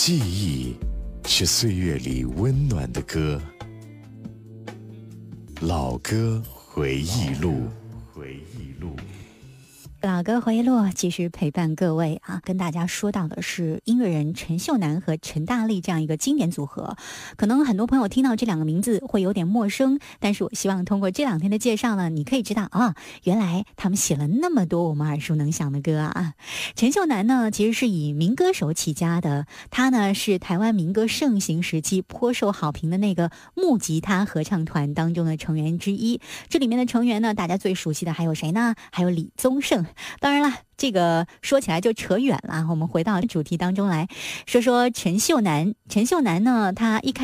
记忆是岁月里温暖的歌，老歌回忆录。 老歌回忆录继续陪伴各位啊，跟大家说到的是音乐人陈秀楠和陈大力这样一个经典组合。可能很多朋友听到这两个名字会有点陌生，但是我希望通过这两天的介绍呢，你可以知道啊，原来他们写了那么多我们耳熟能详的歌啊。陈秀楠呢，其实是以民歌手起家的，他呢是台湾民歌盛行时期颇受好评的那个木吉他合唱团当中的成员之一。这里面的成员呢，大家最熟悉的还有谁呢？还有李宗盛。当然了，这个说起来就扯远了，我们回到主题当中来说说陈秀楠。陈秀楠呢，他一开